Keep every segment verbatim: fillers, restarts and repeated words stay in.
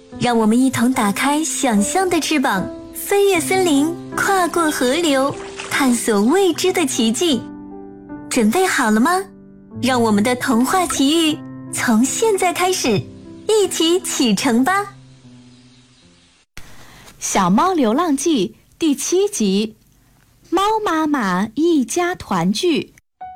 让我们一同打开想象的翅膀，飞越森林，跨过河流，探索未知的奇迹。准备好了吗？让我们的童话奇遇从现在开始，一起启程吧。 小猫流浪记第七集，猫妈妈一家团聚。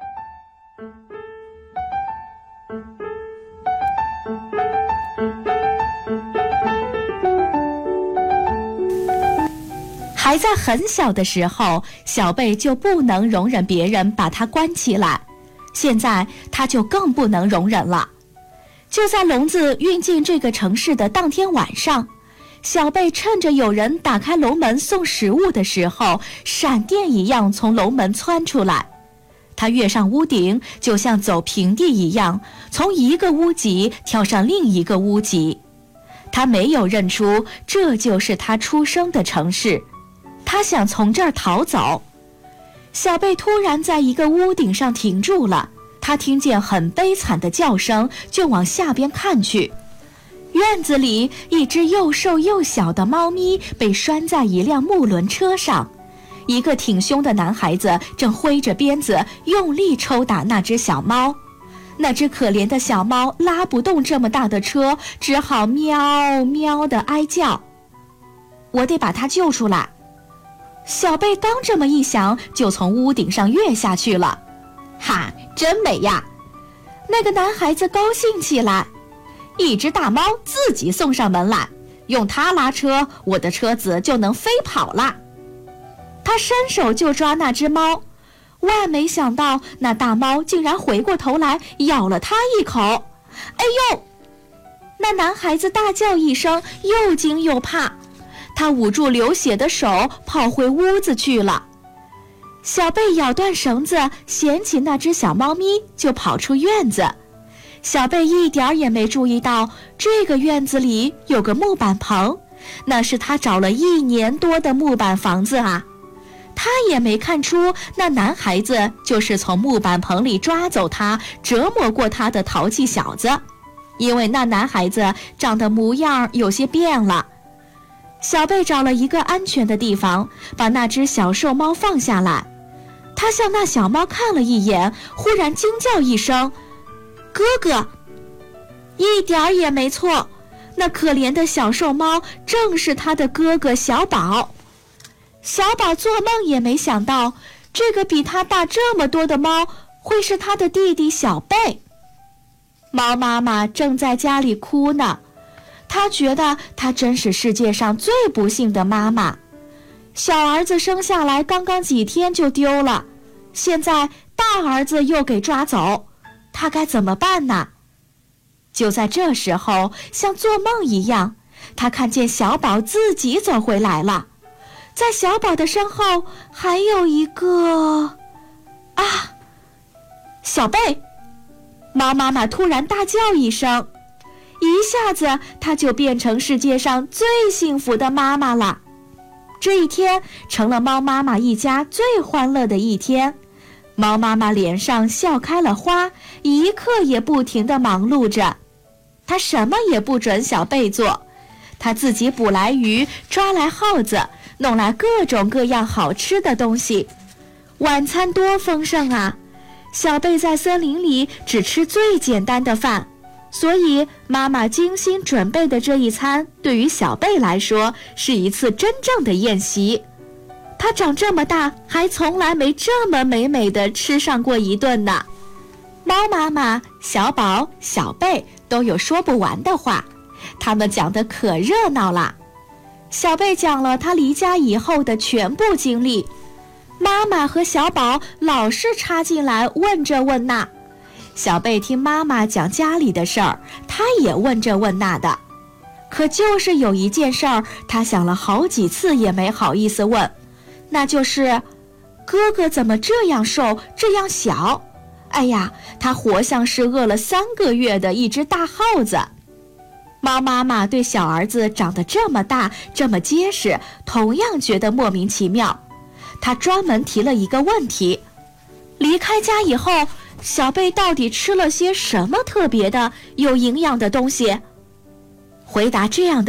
还在很小的时候，小贝就不能容忍别人把它关起来，现在他就更不能容忍了。就在笼子运进这个城市的当天晚上，小贝趁着有人打开笼门送食物的时候，闪电一样从笼门窜出来。他跃上屋顶，就像走平地一样，从一个屋脊跳上另一个屋脊。他没有认出这就是他出生的城市，他想从这儿逃走。小贝突然在一个屋顶上停住了，他听见很悲惨的叫声，就往下边看去。院子里，一只又瘦又小的猫咪被拴在一辆木轮车上，一个挺凶的男孩子正挥着鞭子用力抽打那只小猫。那只可怜的小猫拉不动这么大的车，只好喵喵地哀叫。我得把它救出来。小贝刚这么一想，就从屋顶上跃下去了。哈，真美呀！那个男孩子高兴起来。一只大猫自己送上门来，用它拉车，我的车子就能飞跑了。他伸手就抓那只猫，万没想到那大猫竟然回过头来咬了他一口。哎呦！那男孩子大叫一声，又惊又怕，他捂住流血的手，跑回屋子去了。小贝咬断绳子，捡起那只小猫咪，就跑出院子。小贝一点也没注意到这个院子里有个木板棚，那是他找了一年多的木板房子啊。他也没看出那男孩子就是从木板棚里抓走他、折磨过他的淘气小子，因为那男孩子长得模样有些变了。小贝找了一个安全的地方，把那只小瘦猫放下来。他向那小猫看了一眼，忽然惊叫一声，哥哥！一点儿也没错，那可怜的小瘦猫正是他的哥哥小宝。小宝做梦也没想到，这个比他大这么多的猫会是他的弟弟小贝。猫妈妈正在家里哭呢，她觉得她真是世界上最不幸的妈妈。小儿子生下来刚刚几天就丢了，现在大儿子又给抓走，他该怎么办呢？就在这时候，像做梦一样，他看见小宝自己走回来了。在小宝的身后还有一个……啊！小贝！猫妈妈突然大叫一声，一下子她就变成世界上最幸福的妈妈了。这一天成了猫妈妈一家最欢乐的一天。猫妈妈脸上笑开了花，一刻也不停地忙碌着。她什么也不准小贝做，她自己捕来鱼，抓来耗子，弄来各种各样好吃的东西。晚餐多丰盛啊！小贝在森林里只吃最简单的饭，所以妈妈精心准备的这一餐对于小贝来说是一次真正的宴席。他长这么大还从来没这么美美的吃上过一顿呢。猫妈妈、小宝、小贝都有说不完的话，他们讲得可热闹了。小贝讲了他离家以后的全部经历，妈妈和小宝老是插进来问这问那。小贝听妈妈讲家里的事儿，他也问这问那的。可就是有一件事儿，他想了好几次也没好意思问，那就是哥哥怎么这样瘦这样小？哎呀，他活像是饿了三个月的一只大耗子。猫妈妈对小儿子长得这么大这么结实同样觉得莫名其妙，她专门提了一个问题：离开家以后，小贝到底吃了些什么特别的有营养的东西？回答这样的